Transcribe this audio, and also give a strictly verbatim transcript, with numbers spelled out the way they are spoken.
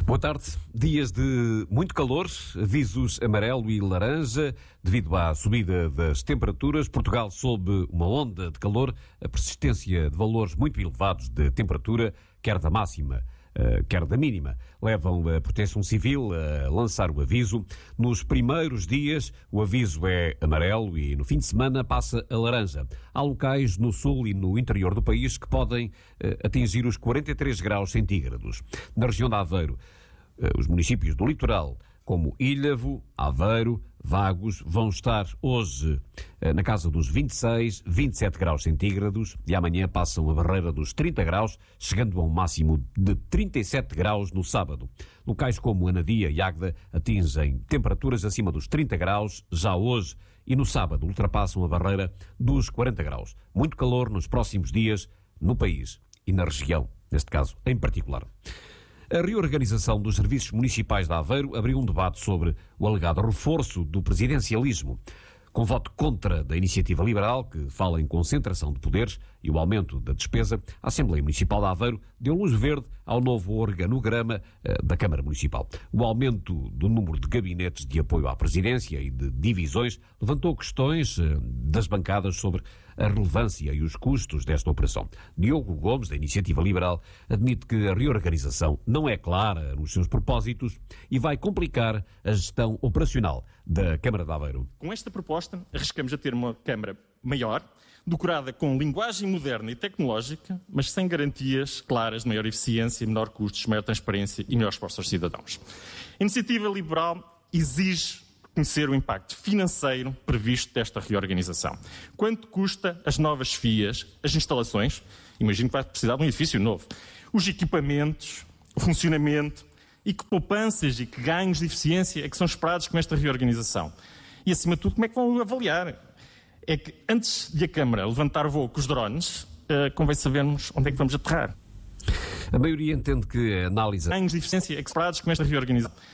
Boa tarde. Dias de muito calor, avisos amarelo e laranja devido à subida das temperaturas. Portugal sob uma onda de calor, a persistência de valores muito elevados de temperatura, quer da máxima, quer da mínima, levam a Proteção Civil a lançar o aviso. Nos primeiros dias o aviso é amarelo e no fim de semana passa a laranja. Há locais no sul e no interior do país que podem atingir os quarenta e três graus centígrados. Na região de Aveiro, os municípios do litoral, como Ilhavo, Aveiro, Vagos, vão estar hoje na casa dos vinte e seis, vinte e sete graus centígrados e amanhã passam a barreira dos trinta graus, chegando a um máximo de trinta e sete graus no sábado. Locais como Anadia e Águeda atingem temperaturas acima dos trinta graus já hoje e no sábado ultrapassam a barreira dos quarenta graus. Muito calor nos próximos dias no país e na região, neste caso em particular. A reorganização dos serviços municipais de Aveiro abriu um debate sobre o alegado reforço do presidencialismo. Com voto contra da iniciativa liberal, que fala em concentração de poderes e o aumento da despesa, a Assembleia Municipal de Aveiro deu luz verde ao novo organograma uh, da Câmara Municipal. O aumento do número de gabinetes de apoio à presidência e de divisões levantou questões uh, das bancadas sobre a relevância e os custos desta operação. Diogo Gomes, da Iniciativa Liberal, admite que a reorganização não é clara nos seus propósitos e vai complicar a gestão operacional da Câmara de Aveiro. Com esta proposta, arriscamos a ter uma Câmara maior, decorada com linguagem moderna e tecnológica, mas sem garantias claras de maior eficiência, menor custos, maior transparência e melhor resposta aos cidadãos. A Iniciativa Liberal exige conhecer o impacto financeiro previsto desta reorganização. Quanto custa as novas FIAs, as instalações, imagino que vai precisar de um edifício novo, os equipamentos, o funcionamento e que poupanças e que ganhos de eficiência é que são esperados com esta reorganização. E, acima de tudo, como é que vão avaliar? É que antes de a Câmara levantar voo com os drones, uh, convém sabermos onde é que vamos aterrar. A maioria entende que a análise... Ganhos de eficiência é que esperados com esta reorganização.